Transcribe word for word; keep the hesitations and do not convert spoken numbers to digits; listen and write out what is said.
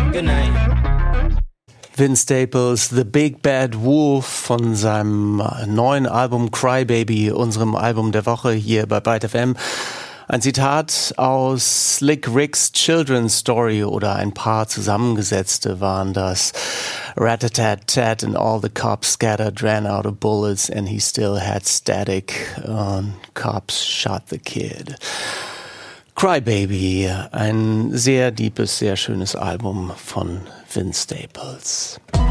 Good night. Vince Staples, The Big Bad Wolf von seinem neuen Album Crybaby, unserem Album der Woche hier bei Byte F M. Ein Zitat aus Slick Rick's Children's Story oder ein paar zusammengesetzte waren das. Rat-a-tat-tat and all the cops scattered, ran out of bullets and he still had static. And cops shot the kid. Crybaby, ein sehr deepes, sehr schönes Album von Vince Staples.